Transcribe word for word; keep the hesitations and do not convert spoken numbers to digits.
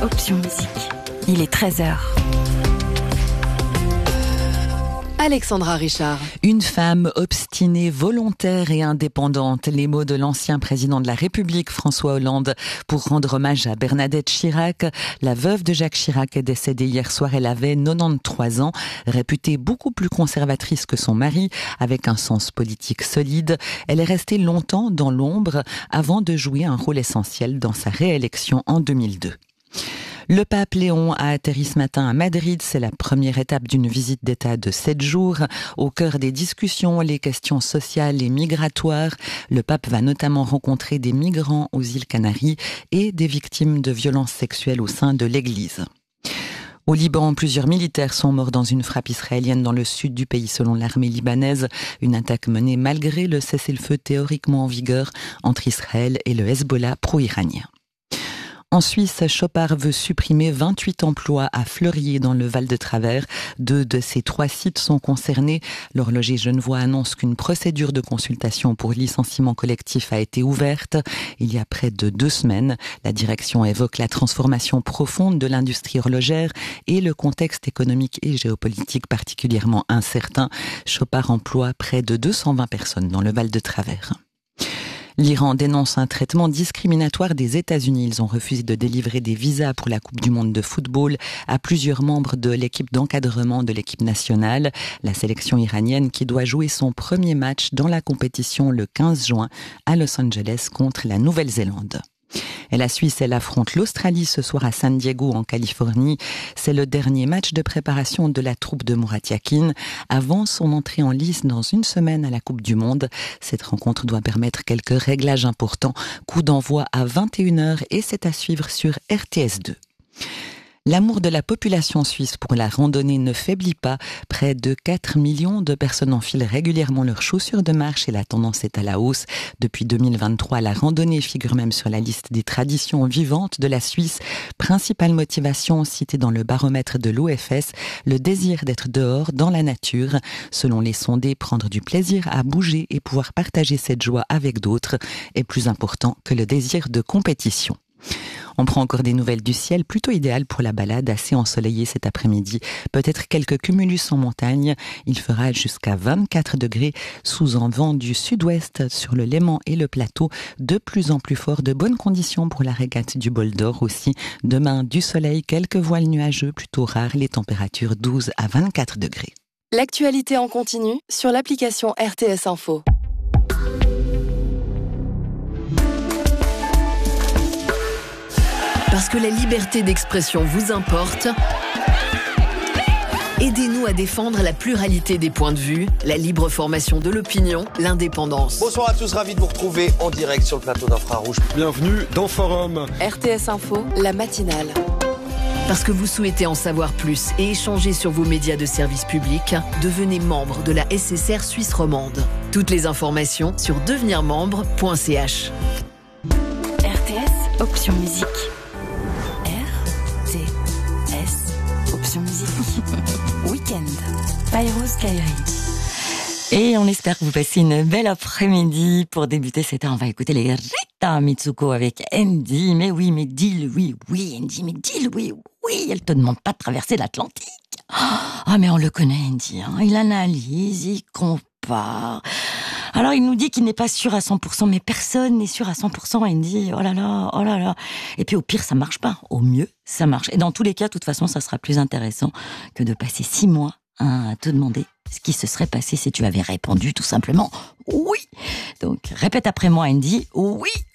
Option Musique. Il est treize heures. Alexandra Richard. Une femme obstinée, volontaire et indépendante. Les mots de l'ancien président de la République, François Hollande, pour rendre hommage à Bernadette Chirac. La veuve de Jacques Chirac est décédée hier soir. Elle avait quatre-vingt-treize ans, réputée beaucoup plus conservatrice que son mari, avec un sens politique solide. Elle est restée longtemps dans l'ombre avant de jouer un rôle essentiel dans sa réélection en deux mille deux. Le pape Léon a atterri ce matin à Madrid. C'est la première étape d'une visite d'État de sept jours. Au cœur des discussions, les questions sociales et migratoires. Le pape va notamment rencontrer des migrants aux îles Canaries et des victimes de violences sexuelles au sein de l'Église. Au Liban, plusieurs militaires sont morts dans une frappe israélienne dans le sud du pays selon l'armée libanaise. Une attaque menée malgré le cessez-le-feu théoriquement en vigueur entre Israël et le Hezbollah pro-iranien. En Suisse, Chopard veut supprimer vingt-huit emplois à Fleurier dans le Val-de-Travers. Deux de ces trois sites sont concernés. L'horloger genevois annonce qu'une procédure de consultation pour licenciement collectif a été ouverte il y a près de deux semaines. La direction évoque la transformation profonde de l'industrie horlogère et le contexte économique et géopolitique particulièrement incertain. Chopard emploie près de deux cent vingt personnes dans le Val-de-Travers. L'Iran dénonce un traitement discriminatoire des États-Unis. Ils ont refusé de délivrer des visas pour la Coupe du monde de football à plusieurs membres de l'équipe d'encadrement de l'équipe nationale. La sélection iranienne qui doit jouer son premier match dans la compétition le quinze juin à Los Angeles contre la Nouvelle-Zélande. Et la Suisse, elle affronte l'Australie ce soir à San Diego, en Californie. C'est le dernier match de préparation de la troupe de Murat Yakin avant son entrée en lice dans une semaine à la Coupe du Monde. Cette rencontre doit permettre quelques réglages importants. Coup d'envoi à vingt et une heures et c'est à suivre sur R T S deux. L'amour de la population suisse pour la randonnée ne faiblit pas. Près de quatre millions de personnes enfilent régulièrement leurs chaussures de marche et la tendance est à la hausse. Depuis deux mille vingt-trois, la randonnée figure même sur la liste des traditions vivantes de la Suisse. Principale motivation citée dans le baromètre de l'O F S, le désir d'être dehors, dans la nature. Selon les sondés, prendre du plaisir à bouger et pouvoir partager cette joie avec d'autres est plus important que le désir de compétition. On prend encore des nouvelles du ciel, plutôt idéal pour la balade, assez ensoleillé cet après-midi. Peut-être quelques cumulus en montagne. Il fera jusqu'à vingt-quatre degrés sous un vent du sud-ouest sur le Léman et le plateau. De plus en plus fort, de bonnes conditions pour la régate du Bol d'Or aussi. Demain, du soleil, quelques voiles nuageux plutôt rares. Les températures douze à vingt-quatre degrés. L'actualité en continu sur l'application R T S Info. Parce que la liberté d'expression vous importe, aidez-nous à défendre la pluralité des points de vue, la libre formation de l'opinion, l'indépendance. Bonsoir à tous, ravi de vous retrouver en direct sur le plateau d'Infrarouge. Bienvenue dans Forum. R T S Info, la matinale. Parce que vous souhaitez en savoir plus et échanger sur vos médias de service public, devenez membre de la S S R Suisse romande. Toutes les informations sur devenir membre point c h. R T S, Option Musique. R T S, Option Musique. Week-end. Pyro Skyri. Et on espère que vous passez une belle après-midi. Pour débuter cette heure, on va écouter les Rita Mitsuko avec Andy. Mais oui, mais dis-le, oui, oui, Andy, mais dis-le, oui, oui. Elle te demande pas de traverser l'Atlantique. Ah, mais on le connaît, Andy. Hein. Il analyse, il compare. Alors, il nous dit qu'il n'est pas sûr à cent pour cent, mais personne n'est sûr à cent pour cent. Andy, oh là là, oh là là. Et puis, au pire, ça marche pas. Au mieux, ça marche. Et dans tous les cas, de toute façon, ça sera plus intéressant que de passer six mois à te demander ce qui se serait passé si tu avais répondu tout simplement oui. Donc, répète après moi, Andy. Oui,